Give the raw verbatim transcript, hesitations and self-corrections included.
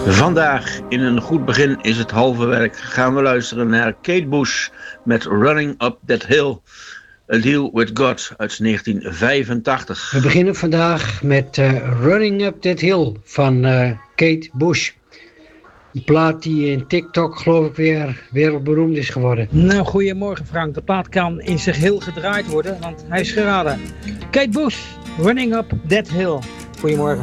Vandaag in een goed begin is het halve werk. Gaan we luisteren naar Kate Bush met Running Up That Hill. A Deal With God uit negentien vijfentachtig. We beginnen vandaag met uh, Running Up That Hill van uh, Kate Bush. Een plaat die in TikTok geloof ik weer wereldberoemd is geworden. Nou, goedemorgen Frank. De plaat kan in zich heel gedraaid worden, want hij is geraden. Kate Bush, Running Up That Hill. Goedemorgen.